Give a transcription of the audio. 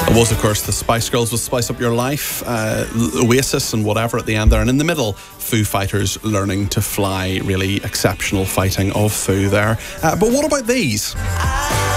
It was, of course, the Spice Girls with Spice Up Your Life, Oasis and whatever at the end there. And in the middle, Foo Fighters Learning to Fly. Really exceptional fighting of Foo there. But what about these?